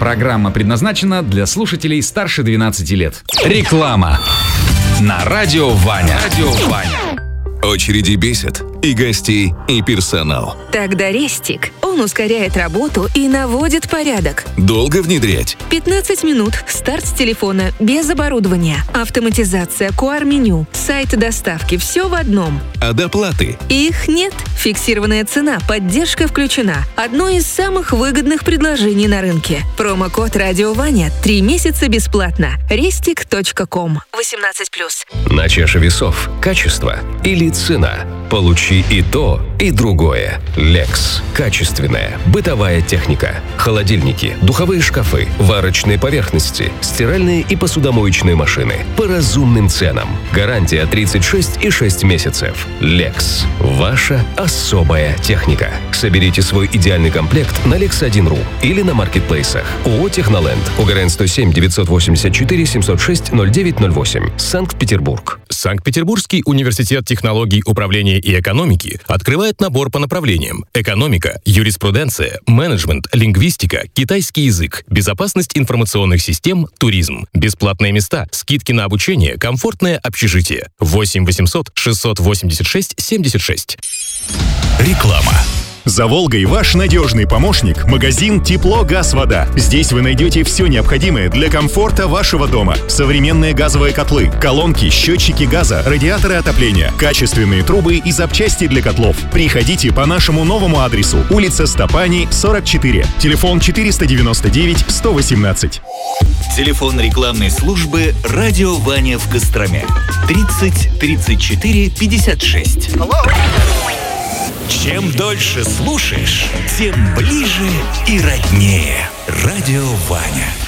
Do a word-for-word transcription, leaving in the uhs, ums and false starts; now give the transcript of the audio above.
программа предназначена для слушателей старше двенадцати лет. Реклама на Радио Ваня. Радио Ваня. Очереди бесят и гостей, и персонал. Тогда Рестик. Он ускоряет работу и наводит порядок. Долго внедрять? пятнадцать минут. Старт с телефона, без оборудования. Автоматизация, ку ар-меню, сайт доставки. Все в одном. А доплаты? Их нет. Фиксированная цена, поддержка включена. Одно из самых выгодных предложений на рынке. Промокод «Радио Ваня». Три месяца бесплатно. рестик точка ком. восемнадцать плюс. На чаше весов качество или цена? Получи и то, и другое. Lex. Качественная бытовая техника. Холодильники, духовые шкафы, варочные поверхности, стиральные и посудомоечные машины. По разумным ценам. Гарантия тридцать шесть и шесть месяцев. Lex. Ваша особая техника. Соберите свой идеальный комплект на лекс один точка ру или на маркетплейсах. ООО «Техноленд». УГРН сто семь девятьсот восемьдесят четыре семьсот шесть ноль девять ноль восемь. Санкт-Петербург. Санкт-Петербургский университет технологий управления и экономики открывает набор по направлениям: экономика, юриспруденция, менеджмент, лингвистика, китайский язык, безопасность информационных систем, туризм. Бесплатные места, скидки на обучение, комфортное общежитие. восемь восемьсот шестьсот восемьдесят шесть семьдесят шесть. Реклама. За Волгой ваш надежный помощник – магазин «Тепло, газ, вода». Здесь вы найдете все необходимое для комфорта вашего дома. Современные газовые котлы, колонки, счетчики газа, радиаторы отопления, качественные трубы и запчасти для котлов. Приходите по нашему новому адресу: улица Стопани, сорок четыре. Телефон четыреста девяносто девять сто восемнадцать. Телефон рекламной службы «Радио Ваня» в Костроме. тридцать тридцать четыре пятьдесят шесть. Чем дольше слушаешь, тем ближе и роднее. Радио Ваня.